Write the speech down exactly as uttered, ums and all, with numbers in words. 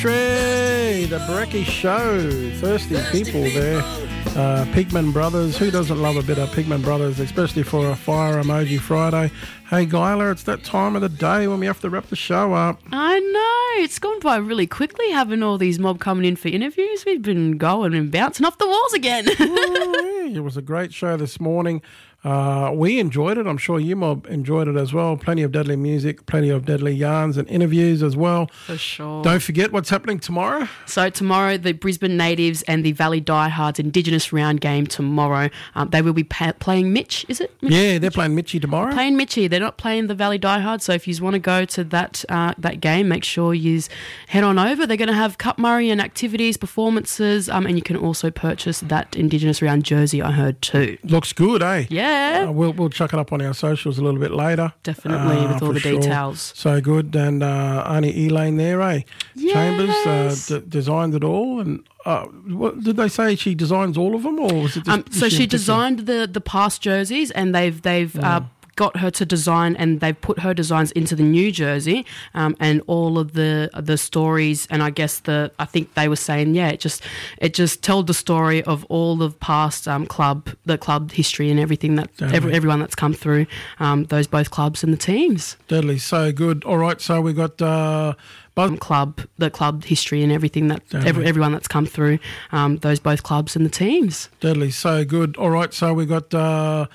Trey, the Brekkie Show. Thirsty people there. Uh, Pigman Brothers. Who doesn't love a bit of Pigman Brothers, especially for a Fire Emoji Friday? Hey, Guyla, it's that time of the day when we have to wrap the show up. I know. It's gone by really quickly having all these mob coming in for interviews. We've been going and bouncing off the walls again. Oh, yeah. It was a great show this morning. Uh, we enjoyed it. I'm sure you mob enjoyed it as well. Plenty of deadly music, plenty of deadly yarns and interviews as well. For sure. Don't forget what's happening tomorrow. So tomorrow, the Brisbane Natives and the Valley Diehards Indigenous round game tomorrow. Um, they will be pa- playing Mitch, is it? Mitch? Yeah, they're playing Mitchie tomorrow. Playing Mitchie. They're not playing the Valley Diehards. So if you want to go to that uh, that game, make sure you head on over. They're going to have Cup Murray and activities, performances, um, and you can also purchase that Indigenous round jersey, I heard too. Looks good, eh? Yeah. Uh, we'll we'll chuck it up on our socials a little bit later. Definitely, uh, with all the sure. details. So good. And uh, Arnie Elaine there, eh? Yes. Chambers uh, d- designed it all. And uh, what, did they say she designs all of them? Or was it just, um, so she she designed the, the past jerseys, and they've they've Mm. uh, got her to design, and they've put her designs into the new jersey, um, and all of the the stories. And I guess the I think they were saying, yeah, it just it just told the story of all the past um, club the club history and everything that every, everyone that's come through um, those both clubs and the teams. Deadly, so good. All right, so we got. Uh, Buzz- club the club history and everything that every, everyone that's come through um, those both clubs and the teams. Deadly, so good. All right, so we got uh,